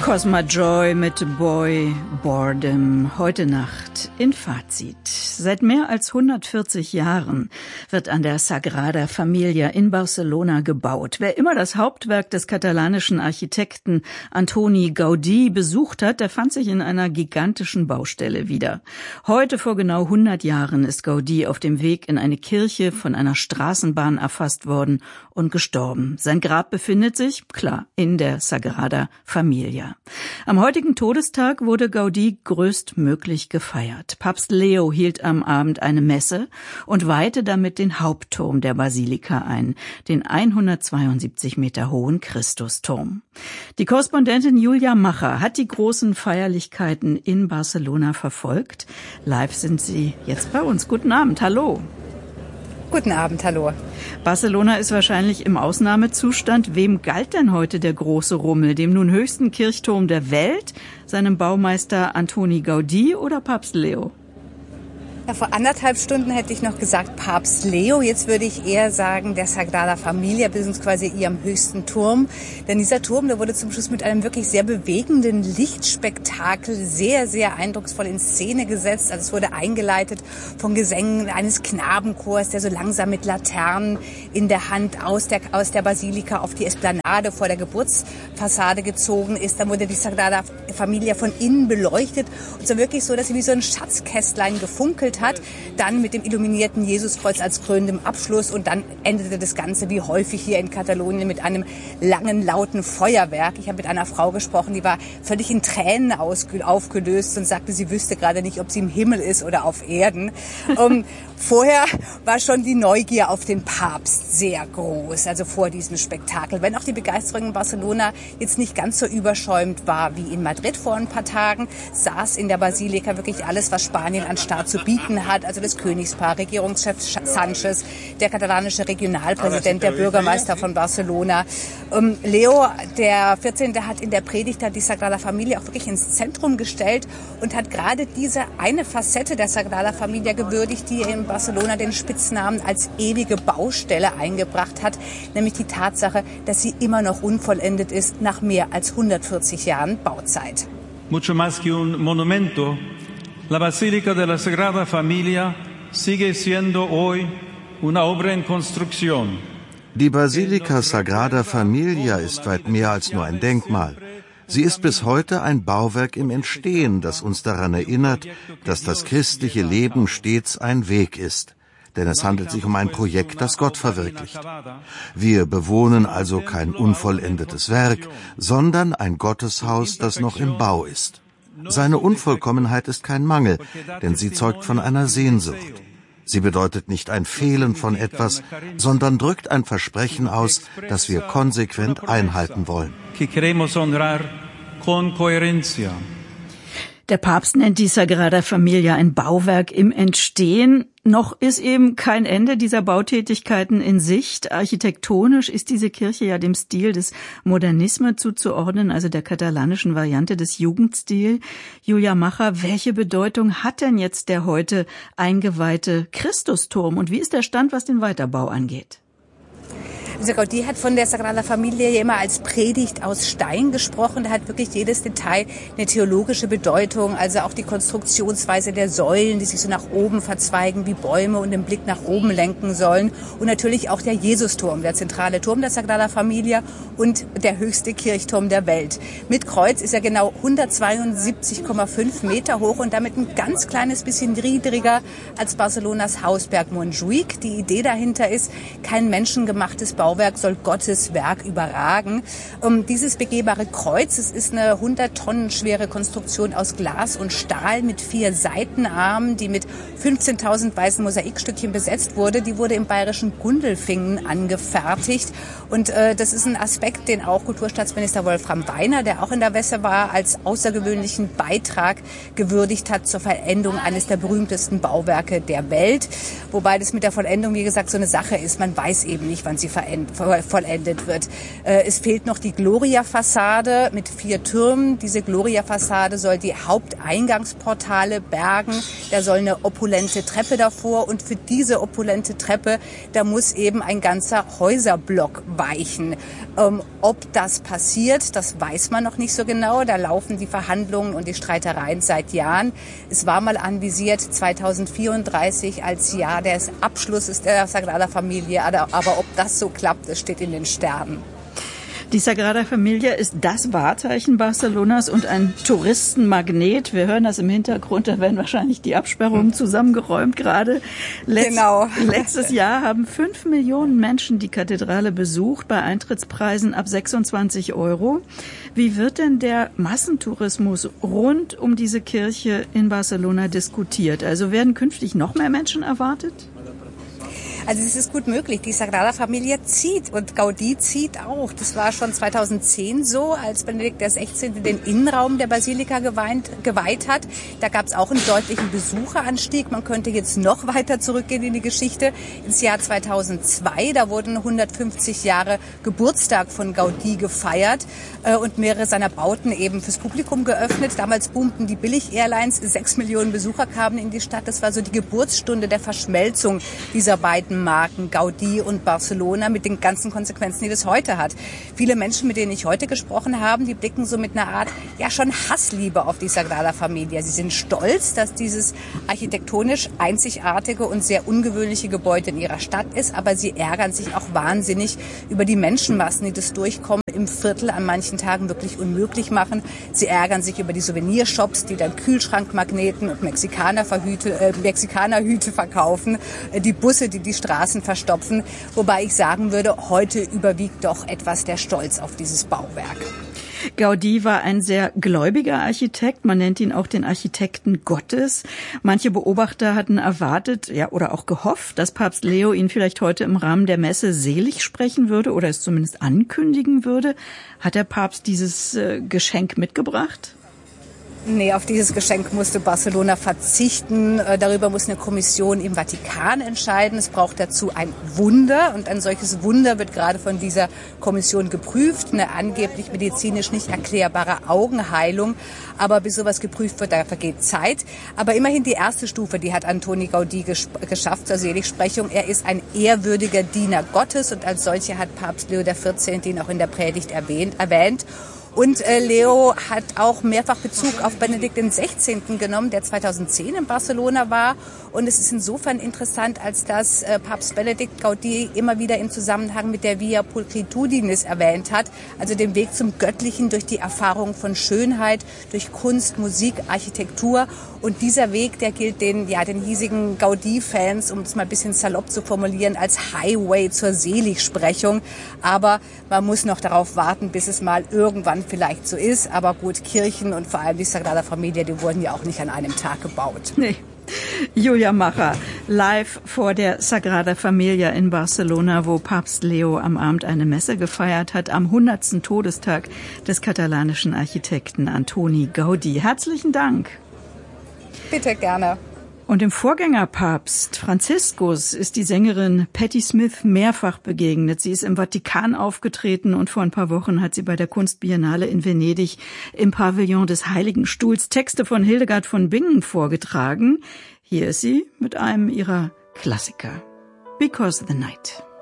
Cosma Joy mit Boy Boredom heute Nacht in Fazit. Seit mehr als 140 Jahren wird an der Sagrada Familia in Barcelona gebaut. Wer immer das Hauptwerk des katalanischen Architekten Antoni Gaudí besucht hat, der fand sich in einer gigantischen Baustelle wieder. Heute vor genau 100 Jahren ist Gaudí auf dem Weg in eine Kirche von einer Straßenbahn erfasst worden und gestorben. Sein Grab befindet sich, klar, in der Sagrada Familia. Am heutigen Todestag wurde Gaudí größtmöglich gefeiert. Papst Leo hielt am Abend eine Messe und weihte damit den Hauptturm der Basilika ein, den 172 Meter hohen Christusturm. Die Korrespondentin Julia Macher hat die großen Feierlichkeiten in Barcelona verfolgt. Live sind sie jetzt bei uns. Guten Abend, hallo. Guten Abend, hallo. Barcelona ist wahrscheinlich im Ausnahmezustand. Wem galt denn heute der große Rummel? Dem nun höchsten Kirchturm der Welt, seinem Baumeister Antoni Gaudí oder Papst Leo? Ja, vor 1,5 Stunden hätte ich noch gesagt Papst Leo. Jetzt würde ich eher sagen der Sagrada Familia, beziehungsweise ihrem höchsten Turm. Denn dieser Turm, der wurde zum Schluss mit einem wirklich sehr bewegenden Lichtspektakel sehr, sehr eindrucksvoll in Szene gesetzt. Also es wurde eingeleitet von Gesängen eines Knabenchors, der so langsam mit Laternen in der Hand aus der Basilika auf die Esplanade vor der Geburtsfassade gezogen ist. Dann wurde die Sagrada Familia von innen beleuchtet. Und so wirklich so, dass sie wie so ein Schatzkästlein gefunkelt hat, dann mit dem illuminierten Jesuskreuz als krönendem Abschluss und dann endete das Ganze wie häufig hier in Katalonien mit einem langen, lauten Feuerwerk. Ich habe mit einer Frau gesprochen, die war völlig in Tränen aufgelöst und sagte, sie wüsste gerade nicht, ob sie im Himmel ist oder auf Erden. Vorher war schon die Neugier auf den Papst sehr groß, also vor diesem Spektakel. Wenn auch die Begeisterung in Barcelona jetzt nicht ganz so überschäumt war wie in Madrid vor ein paar Tagen, saß in der Basilika wirklich alles, was Spanien an Staat zu bieten hat, also das Königspaar, Regierungschef Sánchez, der katalanische Regionalpräsident, der Bürgermeister von Barcelona. Leo, der 14., hat in der Predigt die Sagrada Familia auch wirklich ins Zentrum gestellt und hat gerade diese eine Facette der Sagrada Familia gewürdigt, die in Barcelona den Spitznamen als ewige Baustelle eingebracht hat, nämlich die Tatsache, dass sie immer noch unvollendet ist nach mehr als 140 Jahren Bauzeit. Mucho más que un monumento. La Basílica de la Sagrada Familia sigue siendo hoy una obra en construcción. Die Basilika Sagrada Familia ist weit mehr als nur ein Denkmal. Sie ist bis heute ein Bauwerk im Entstehen, das uns daran erinnert, dass das christliche Leben stets ein Weg ist. Denn es handelt sich um ein Projekt, das Gott verwirklicht. Wir bewohnen also kein unvollendetes Werk, sondern ein Gotteshaus, das noch im Bau ist. Seine Unvollkommenheit ist kein Mangel, denn sie zeugt von einer Sehnsucht. Sie bedeutet nicht ein Fehlen von etwas, sondern drückt ein Versprechen aus, das wir konsequent einhalten wollen. Der Papst nennt die Sagrada Familia ein Bauwerk im Entstehen. Noch ist eben kein Ende dieser Bautätigkeiten in Sicht. Architektonisch ist diese Kirche ja dem Stil des Modernisme zuzuordnen, also der katalanischen Variante des Jugendstil. Julia Macher, welche Bedeutung hat denn jetzt der heute eingeweihte Christusturm und wie ist der Stand, was den Weiterbau angeht? Also Gaudí hat von der Sagrada Familia ja immer als Predigt aus Stein gesprochen. Da hat wirklich jedes Detail eine theologische Bedeutung. Also auch die Konstruktionsweise der Säulen, die sich so nach oben verzweigen wie Bäume und den Blick nach oben lenken sollen. Und natürlich auch der Jesusturm, der zentrale Turm der Sagrada Familia und der höchste Kirchturm der Welt. Mit Kreuz ist er genau 172,5 Meter hoch und damit ein ganz kleines bisschen niedriger als Barcelonas Hausberg Montjuïc. Die Idee dahinter ist, kein menschengemachtes Bauwerk soll Gottes Werk überragen. Dieses begehbare Kreuz, es ist eine 100 Tonnen schwere Konstruktion aus Glas und Stahl mit 4 Seitenarmen, die mit 15.000 weißen Mosaikstückchen besetzt wurde. Die wurde im bayerischen Gundelfingen angefertigt. Und das ist ein Aspekt, den auch Kulturstaatsminister Wolfram Weiner, der auch in der Messe war, als außergewöhnlichen Beitrag gewürdigt hat zur Vollendung eines der berühmtesten Bauwerke der Welt. Wobei das mit der Vollendung, wie gesagt, so eine Sache ist. Man weiß eben nicht, wann sie vollendet vollendet wird. Es fehlt noch die Gloria-Fassade mit 4 Türmen. Diese Gloria-Fassade soll die Haupteingangsportale bergen. Da soll eine opulente Treppe davor und für diese opulente Treppe, da muss eben ein ganzer Häuserblock weichen. Ob das passiert, das weiß man noch nicht so genau. Da laufen die Verhandlungen und die Streitereien seit Jahren. Es war mal anvisiert 2034 als Jahr des Abschlusses der Sagrada Familia, aber ob das so klappt, das steht in den Sternen. Die Sagrada Familia ist das Wahrzeichen Barcelonas und ein Touristenmagnet. Wir hören das im Hintergrund, da werden wahrscheinlich die Absperrungen zusammengeräumt gerade. Genau. Letztes Jahr haben 5 Millionen Menschen die Kathedrale besucht, bei Eintrittspreisen ab 26 €. Wie wird denn der Massentourismus rund um diese Kirche in Barcelona diskutiert? Also werden künftig noch mehr Menschen erwartet? Also es ist gut möglich. Die Sagrada Familia zieht und Gaudí zieht auch. Das war schon 2010 so, als Benedikt XVI. Den Innenraum der Basilika geweiht hat. Da gab es auch einen deutlichen Besucheranstieg. Man könnte jetzt noch weiter zurückgehen in die Geschichte. Ins Jahr 2002, da wurden 150 Jahre Geburtstag von Gaudí gefeiert und mehrere seiner Bauten eben fürs Publikum geöffnet. Damals boomten die Billig-Airlines. 6 Millionen Besucher kamen in die Stadt. Das war so die Geburtsstunde der Verschmelzung dieser beiden Marken Gaudí und Barcelona mit den ganzen Konsequenzen, die das heute hat. Viele Menschen, mit denen ich heute gesprochen habe, die blicken so mit einer Art, ja schon Hassliebe auf die Sagrada Familia. Sie sind stolz, dass dieses architektonisch einzigartige und sehr ungewöhnliche Gebäude in ihrer Stadt ist, aber sie ärgern sich auch wahnsinnig über die Menschenmassen, die das Durchkommen im Viertel an manchen Tagen wirklich unmöglich machen. Sie ärgern sich über die Souvenirshops, die dann Kühlschrankmagneten und Mexikanerhüte verkaufen, die Busse, die Straßen verstopfen, wobei ich sagen würde, heute überwiegt doch etwas der Stolz auf dieses Bauwerk. Gaudí war ein sehr gläubiger Architekt. Man nennt ihn auch den Architekten Gottes. Manche Beobachter hatten erwartet, ja, oder auch gehofft, dass Papst Leo ihn vielleicht heute im Rahmen der Messe selig sprechen würde oder es zumindest ankündigen würde. Hat der Papst dieses Geschenk mitgebracht? Nee, auf dieses Geschenk musste Barcelona verzichten. Darüber muss eine Kommission im Vatikan entscheiden. Es braucht dazu ein Wunder und ein solches Wunder wird gerade von dieser Kommission geprüft. Eine angeblich medizinisch nicht erklärbare Augenheilung. Aber bis sowas geprüft wird, da vergeht Zeit. Aber immerhin die erste Stufe, die hat Antoni Gaudí geschafft zur Seligsprechung. Er ist ein ehrwürdiger Diener Gottes und als solcher hat Papst Leo XIV. Ihn auch in der Predigt erwähnt. Und Leo hat auch mehrfach Bezug auf Benedikt XVI. Genommen, der 2010 in Barcelona war. Und es ist insofern interessant, als dass Papst Benedikt Gaudí immer wieder im Zusammenhang mit der Via Pulchritudinis erwähnt hat, also den Weg zum Göttlichen durch die Erfahrung von Schönheit, durch Kunst, Musik, Architektur. Und dieser Weg, der gilt den hiesigen Gaudí-Fans, um es mal ein bisschen salopp zu formulieren, als Highway zur Seligsprechung. Aber man muss noch darauf warten, bis es mal irgendwann vielleicht so ist. Aber gut, Kirchen und vor allem die Sagrada Familia, die wurden ja auch nicht an einem Tag gebaut. Nee. Julia Macher, live vor der Sagrada Familia in Barcelona, wo Papst Leo am Abend eine Messe gefeiert hat, am 100. Todestag des katalanischen Architekten Antoni Gaudí. Herzlichen Dank. Bitte, gerne. Und dem Vorgängerpapst Franziskus ist die Sängerin Patti Smith mehrfach begegnet. Sie ist im Vatikan aufgetreten und vor ein paar Wochen hat sie bei der Kunstbiennale in Venedig im Pavillon des Heiligen Stuhls Texte von Hildegard von Bingen vorgetragen. Hier ist sie mit einem ihrer Klassiker. Because the Night.